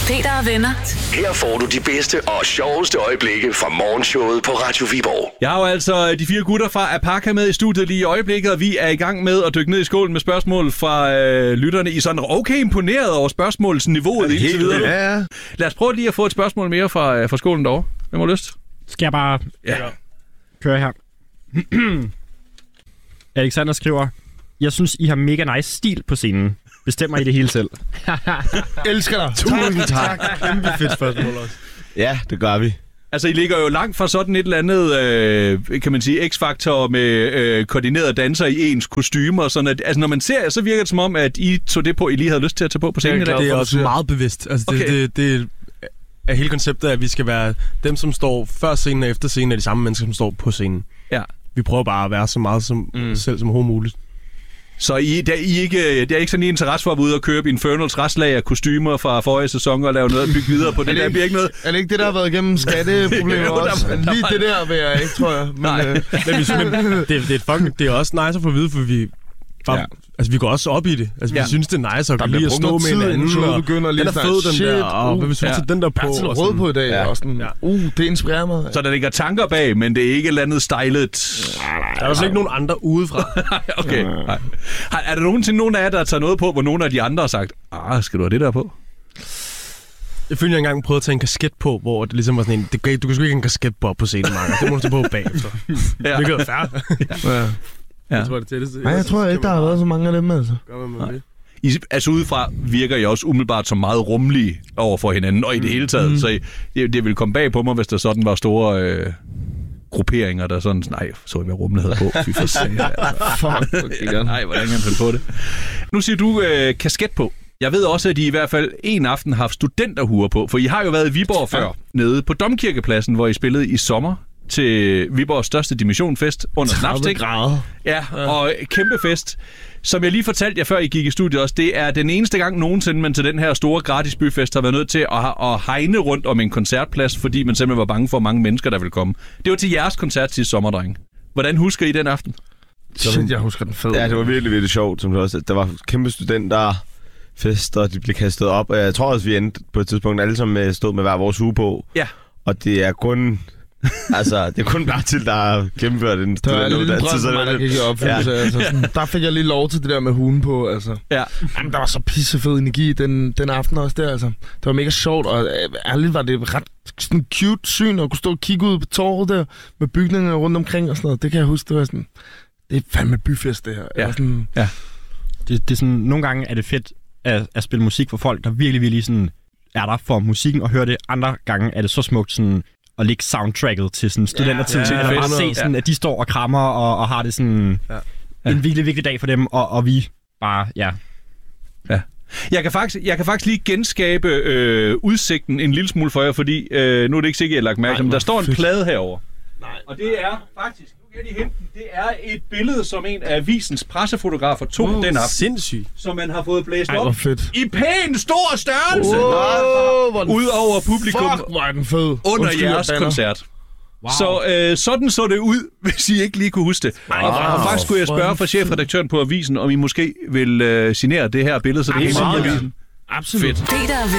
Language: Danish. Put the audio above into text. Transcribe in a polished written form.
Peter og venner. Her får du de bedste og sjoveste øjeblikke fra morgenshowet på Radio Viborg. Jeg har jo altså de 4 gutter fra Apaka med i studiet lige i øjeblikket, og vi er i gang med at dykke ned i skålen med spørgsmål fra lytterne. I sådan okay imponeret over spørgsmålsniveauet indtil videre. Ja. Lad os prøve lige at få et spørgsmål mere fra skålen derovre. Hvem har lyst? Skal jeg bare køre her? Alexander skriver, jeg synes, I har mega nice stil på scenen. Bestemmer I det hele selv? Elsker dig. Tusind tak. Kæmpe fedt spørgsmål også. Ja, det gør vi. Altså, I ligger jo langt fra sådan et eller andet, kan man sige, x-faktor med koordinerede danser i ens kostymer og sådan at, altså, når man ser, så virker det som om, at I tog det på, I lige havde lyst til at tage på scenen i dag. Det er også meget bevidst. Altså, Okay. det er hele konceptet, at vi skal være dem, som står før scenen og efter scenen, er de samme mennesker, som står på scenen. Ja. Vi prøver bare at være så meget som selv som overhovedet muligt. Så det er ikke sådan en interesse for at være ude og købe Infernals restlag af kostymer fra forrige sæson og lave noget og bygge videre på det. Der bliver ikke noget. Er det ikke det, der har været igennem skatteproblemer også? Lige det der vil jeg ikke, tror jeg. Men, det er også nice at få at vide, for vi... Altså, vi går også op i det. Altså, vi synes, det er nice at lige at stå med hinanden. Den er fed, den der. Og hvad hvis vi tager den der på? Jeg er til rød på i dag. Ja. Sådan, det inspirerer mig. Så der ligger tanker bag, men det er ikke et eller andet stylet. Der er også ikke nogen andre udefra. Okay. Nej. Er der nogensinde nogen af jer, der tager noget på, hvor nogen af de andre har sagt, skal du have det der på? Jeg følte, jeg engang prøvede at tage en kasket på, hvor det ligesom var sådan en, du kan sgu ikke have en kasket på scenen, Marker. Det må du tage på bagefter. Det er fair. Ja. Jeg tror, det tætteste. Nej, jeg tror ikke, der har været så mange af dem, altså. Altså udefra virker I også umiddelbart som meget rummelige over for hinanden, og i det hele taget. Så det ville komme bag på mig, hvis der sådan var store grupperinger, der sådan, nej, så jeg, hvad rummet havde på. Fy for satan. Nej, hvordan kan man finde på det? Nu siger du kasket på. Jeg ved også, at I hvert fald en aften har haft studenterhuer på, for I har jo været i Viborg før, nede på Domkirkepladsen, hvor I spillede i sommer til Viborgs største dimensionfest under Snapstik. 30 grader. Ja, og kæmpe fest. Som jeg lige fortalte jer, før I gik i studiet også, det er den eneste gang nogensinde, man til den her store gratis byfest har været nødt til at hegne rundt om en koncertplads, fordi man simpelthen var bange for, mange mennesker, der ville komme. Det var til jeres koncert sidste sommer, drenge. Hvordan husker I den aften? Shit, jeg husker den fed. Ja, det var virkelig, virkelig sjovt. Som det også. Der var kæmpe studenterfester, de blev kastet op, og jeg tror også, vi endte på et tidspunkt alle sammen stod med hver vores hue på. Ja. Og det er kun... Altså, det er kun bare til, der har gennemført en studenteruddannelse. Det var en lille drøm, der gik i opfyldelse. Altså, sådan, der fik jeg lige lov til det der med hugen på, altså. Ja. Jamen, der var så pissefed energi den aften også der, altså. Det var mega sjovt, og ærligt var det ret sådan cute syn, at kunne stå og kigge ud på torvet der, med bygningerne rundt omkring og sådan noget. Det kan jeg huske, det var sådan, det er fandme byfest, det her. Ja. Sådan, Det er sådan, nogle gange er det fedt at spille musik for folk, der virkelig, virkelig sådan er der for musikken og høre det. Andre gange er det så smukt sådan at lægge soundtracket til sådan studentertid, eller bare se sådan, at de står og krammer og har det sådan en virkelig, virkelig dag for dem, og vi bare, Jeg kan faktisk lige genskabe udsigten en lille smule for jer, fordi nu er det ikke sikkert, jeg har lagt mærke til, men der står en plade herover. Nej. Og det er faktisk, nu kan jeg lige hente den, det er et billede, som en af avisens pressefotografer tog den aften. Sindssygt. Som man har fået blæst op fedt. i pæn stor størrelse. Ud over publikum. Fuck, hvor er den fed. Under jeres koncert. Wow. Så sådan så det ud, hvis I ikke lige kunne huske det. Og faktisk skulle jeg spørge fra chefredaktøren på avisen, om I måske vil signere det her billede, så det er helt meget avisen. Absolut. Peter og